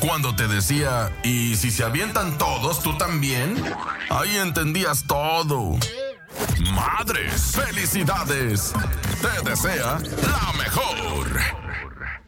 Cuando te decía, ¿y si se avientan todos, tú también? Ahí entendías todo. ¡Madres! ¡Felicidades! Te desea la mejor.